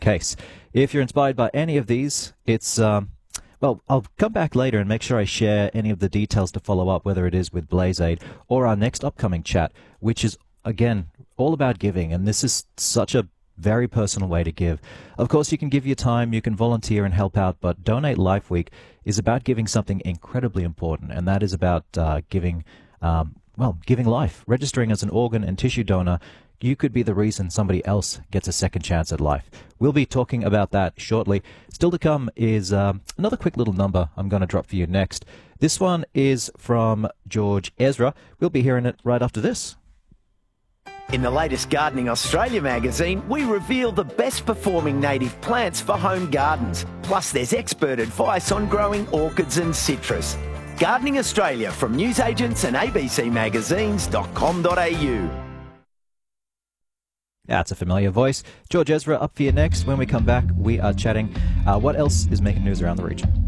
case. If you're inspired by any of these, it's well, I'll come back later and make sure I share any of the details to follow up, whether it is with BlazeAid or our next upcoming chat, which is, again, all about giving. And this is such a very personal way to give. Of course, you can give your time, you can volunteer and help out, but Donate Life Week is about giving something incredibly important, and that is about giving life. Registering as an organ and tissue donor, you could be the reason somebody else gets a second chance at life. We'll be talking about that shortly. Still to come is another quick little number I'm going to drop for you next. This one is from George Ezra. We'll be hearing it right after this. In the latest Gardening Australia magazine, we reveal the best performing native plants for home gardens. Plus, there's expert advice on growing orchids and citrus. Gardening Australia from newsagents and abcmagazines.com.au. That's a familiar voice. George Ezra up for you next. When we come back, we are chatting what else is making news around the region.